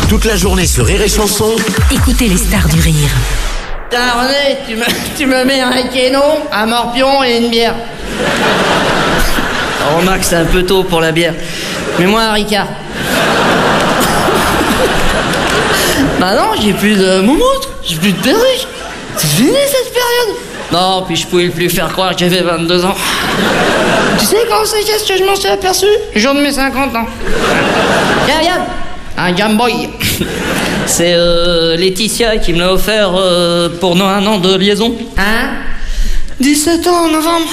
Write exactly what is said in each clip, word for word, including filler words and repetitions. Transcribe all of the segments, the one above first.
Toute la journée sur Rire et Chanson. Écoutez les stars du rire. Tiens René, tu me, tu me mets un kéno, un morpion et une bière. Oh, remarque, c'est un peu tôt pour la bière. Mets-moi un Ricard. Bah non, j'ai plus de moumoute, j'ai plus de perruque. C'est fini cette période. Non, puis je pouvais plus faire croire que j'avais vingt-deux ans. Tu sais quand c'est qu'est-ce que je m'en suis aperçu? Le jour de mes cinquante ans. Viens, viens. Un Game Boy. C'est euh, Laetitia qui me l'a offert euh, pour nos un an de liaison. Hein? dix-sept ans en novembre.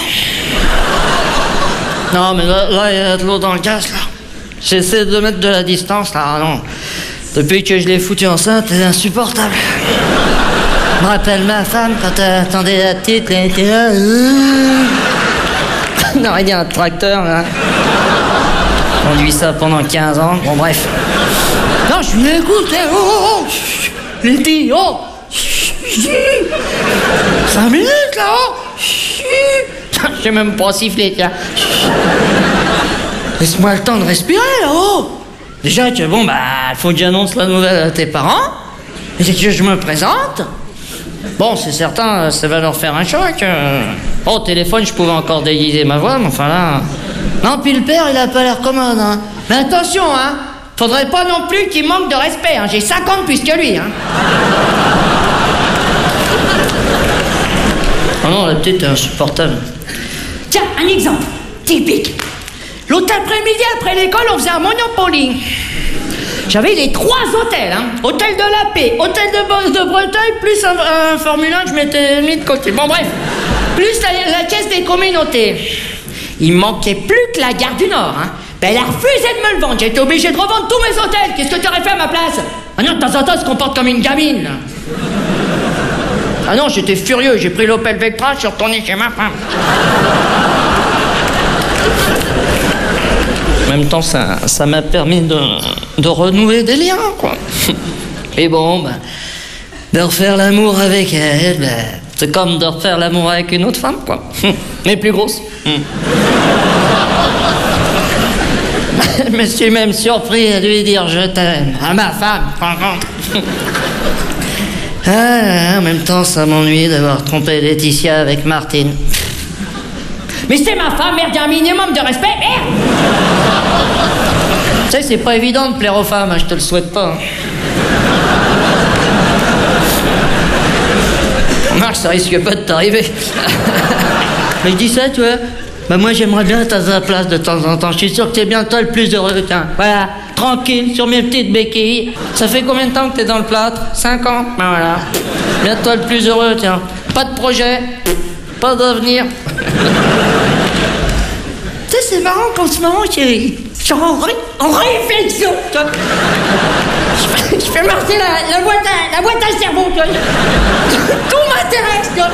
Non, mais là, là, il y a de l'eau dans le gaz, là. J'essaie de mettre de la distance, là. Non. Depuis que je l'ai foutu enceinte, c'est insupportable. Je me rappelle ma femme quand elle attendait la petite, elle était là. Non, il y a un tracteur, là. Conduit ça pendant quinze ans. Bon, bref. Non, je m'écoute, hein. Oh, oh, oh. Les filles, oh. Cinq minutes, là, oh. Je sais même pas siffler, tiens. Laisse-moi le temps de respirer, là, oh. Déjà que, bon, bah, il faut que j'annonce la nouvelle à tes parents. Et que je me présente. Bon, c'est certain, ça va leur faire un choc. Oh, au téléphone, je pouvais encore déguiser ma voix, mais enfin là... Non, puis le père, il a pas l'air commode, hein. Mais attention, hein. Faudrait pas non plus qu'il manque de respect, hein. J'ai cinquante plus que lui, hein. Oh non, la petite est insupportable. Tiens, un exemple typique. L'autre après-midi, après l'école, on faisait un Monopoly. J'avais les trois hôtels, hein. Hôtel de la Paix, hôtel de Bosse de Breteuil, plus un, un Formule un que je m'étais mis de côté. Bon, bref. Plus la, la caisse des communautés. Il manquait plus que la gare du Nord, hein. Ben, elle a refusé de me le vendre. J'ai été obligé de revendre tous mes hôtels. Qu'est-ce que tu aurais fait à ma place? Ah non, de temps en temps, elle se comporte comme une gamine. Ah non, j'étais furieux. J'ai pris l'Opel Vectra, je suis retourné chez ma femme. En même temps, ça, ça m'a permis de, de renouer des liens, quoi. Et bon, ben, de refaire l'amour avec elle, ben, c'est comme de refaire l'amour avec une autre femme, quoi. Mais plus grosse. Je me suis même surpris à lui dire je t'aime à ma femme, franchement. Ah, en même temps, ça m'ennuie d'avoir trompé Laetitia avec Martine. Mais c'est ma femme, merde, il y a un minimum de respect, merde. Tu sais, c'est pas évident de plaire aux femmes, hein, je te le souhaite pas. Hein. Remarque, ça risque pas de t'arriver. Mais je dis ça, tu vois. Bah moi, j'aimerais bien être à ta place de temps en temps. Je suis sûr que t'es bien toi le plus heureux, tiens. Voilà, tranquille, sur mes petites béquilles. Ça fait combien de temps que t'es dans le plâtre? Cinq ans. Ben voilà. Bien toi le plus heureux, tiens. Pas de projet, pas d'avenir. Tu sais, c'est marrant qu'en ce moment, j'ai... Je suis en, ré... en réflexion, tu vois. Je fais, je fais marcher la, la, boîte à, la boîte à cerveau, tu vois. Tout m'intéresse, tu vois.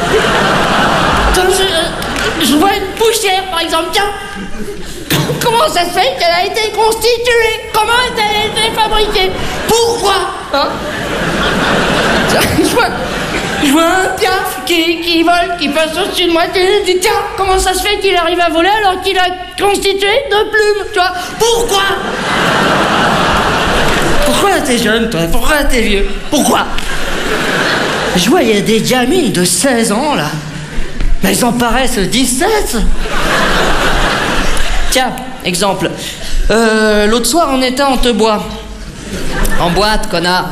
Je, je vois une poussière, par exemple, tiens. Comment ça se fait qu'elle a été constituée? Comment elle a été fabriquée? Pourquoi, hein? Je vois... Je vois un piaf qui, qui vole, qui passe au-dessus de moi, et je dis tiens, comment ça se fait qu'il arrive à voler alors qu'il a constitué de plumes, tu vois? Pourquoi? Pourquoi t'es jeune, toi? Pourquoi t'es vieux? Pourquoi? Je vois, il y a des gamines de seize ans, là. Mais elles en paraissent dix-sept. Tiens, exemple. Euh, l'autre soir, on était en Tebois. En boîte, connard.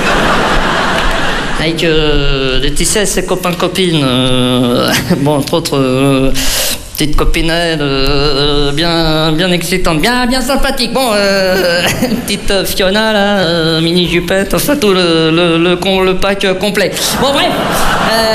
Avec euh, Laetitia et ses copains-copines. Euh, bon, entre autres, euh, petite copinette euh, bien, bien excitante, bien, bien sympathique. Bon, euh, petite Fiona, là, euh, mini jupette, enfin tout le, le, le, le, le pack complet. Bon, bref. Euh,